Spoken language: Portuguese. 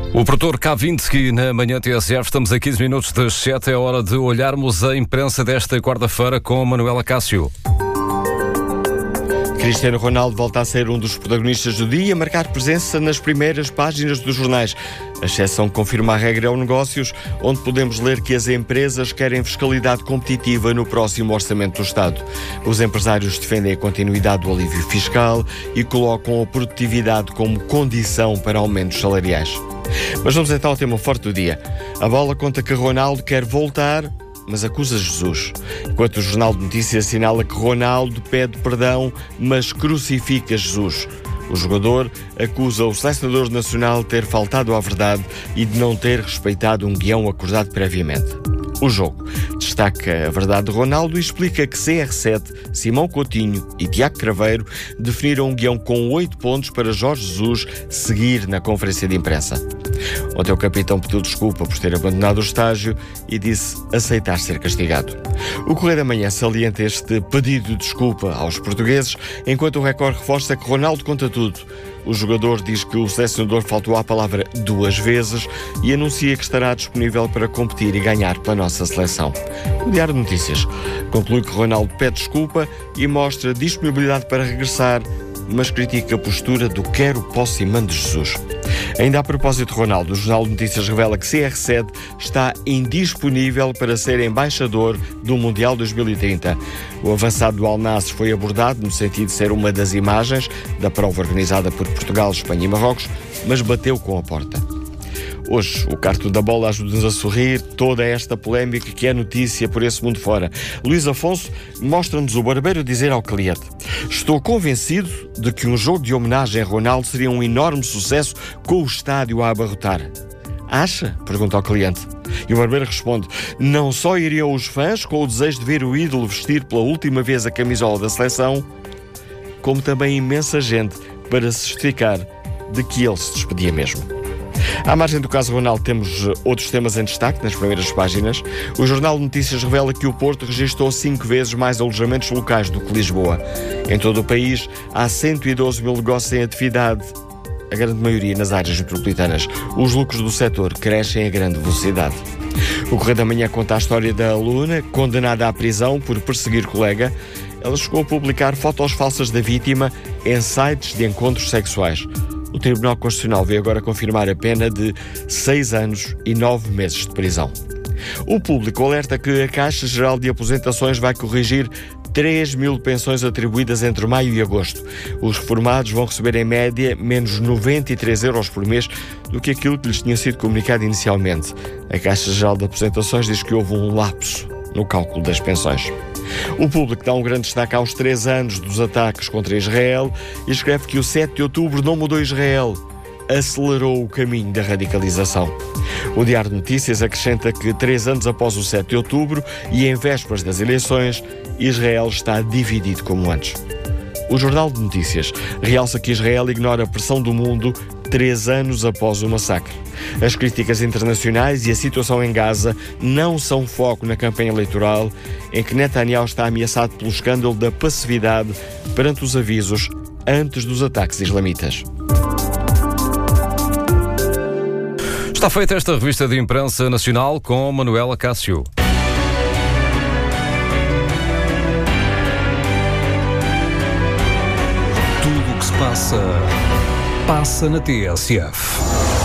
O produtor Kavinsky na manhã TSF. Estamos a 15 minutos das 7. É hora de olharmos a imprensa desta quarta-feira com Manuela Cássio. Cristiano Ronaldo volta a ser um dos protagonistas do dia, a marcar presença nas primeiras páginas dos jornais. A exceção que confirma a regra é o Negócios, onde podemos ler que as empresas querem fiscalidade competitiva no próximo Orçamento do Estado. Os empresários defendem a continuidade do alívio fiscal e colocam a produtividade como condição para aumentos salariais. Mas vamos então ao tema forte do dia. A Bola conta que Ronaldo quer voltar, mas acusa Jesus. Enquanto o Jornal de Notícias assinala que Ronaldo pede perdão, mas crucifica Jesus. O jogador acusa o selecionador nacional de ter faltado à verdade e de não ter respeitado um guião acordado previamente. O Jogo destaca a verdade de Ronaldo e explica que CR7, Simão Coutinho e Tiago Craveiro definiram um guião com 8 pontos para Jorge Jesus seguir na conferência de imprensa. Ontem o capitão pediu desculpa por ter abandonado o estágio e disse aceitar ser castigado. O Correio da Manhã salienta este pedido de desculpa aos portugueses, enquanto o Record reforça que Ronaldo conta tudo. O jogador diz que o selecionador faltou à palavra 2 vezes e anuncia que estará disponível para competir e ganhar pela nossa seleção. O Diário de Notícias conclui que Ronaldo pede desculpa e mostra disponibilidade para regressar, mas critica a postura do quero, posso e mando Jesus. Ainda a propósito de Ronaldo, o Jornal de Notícias revela que CR7 está indisponível para ser embaixador do Mundial 2030. O avançado do Al Nassr foi abordado no sentido de ser uma das imagens da prova organizada por Portugal, Espanha e Marrocos, mas bateu com a porta. Hoje, o cartão da Bola ajuda-nos a sorrir toda esta polémica que é notícia por esse mundo fora. Luís Afonso mostra-nos o barbeiro dizer ao cliente: estou convencido de que um jogo de homenagem a Ronaldo seria um enorme sucesso com o estádio a abarrotar. Acha? Pergunta ao cliente. E o barbeiro responde: não só iriam os fãs com o desejo de ver o ídolo vestir pela última vez a camisola da seleção, como também imensa gente para se certificar de que ele se despedia mesmo. À margem do caso Ronaldo, temos outros temas em destaque nas primeiras páginas. O Jornal de Notícias revela que o Porto registrou 5 vezes mais alojamentos locais do que Lisboa. Em todo o país, há 112 mil negócios em atividade, a grande maioria nas áreas metropolitanas. Os lucros do setor crescem a grande velocidade. O Correio da Manhã conta a história da aluna, condenada à prisão por perseguir colega. Ela chegou a publicar fotos falsas da vítima em sites de encontros sexuais. O Tribunal Constitucional veio agora confirmar a pena de 6 anos e 9 meses de prisão. O Público alerta que a Caixa Geral de Aposentações vai corrigir 3 mil pensões atribuídas entre maio e agosto. Os reformados vão receber em média menos 93 euros por mês do que aquilo que lhes tinha sido comunicado inicialmente. A Caixa Geral de Aposentações diz que houve um lapso no cálculo das pensões. O Público dá um grande destaque aos 3 anos dos ataques contra Israel e escreve que o 7 de outubro não mudou Israel, acelerou o caminho da radicalização. O Diário de Notícias acrescenta que 3 anos após o 7 de outubro e em vésperas das eleições, Israel está dividido como antes. O Jornal de Notícias realça que Israel ignora a pressão do mundo 3 anos após o massacre. As críticas internacionais e a situação em Gaza não são foco na campanha eleitoral, em que Netanyahu está ameaçado pelo escândalo da passividade perante os avisos antes dos ataques islamitas. Está feita esta revista de imprensa nacional com Manuela Cássio. Tudo o que se passa na TSF.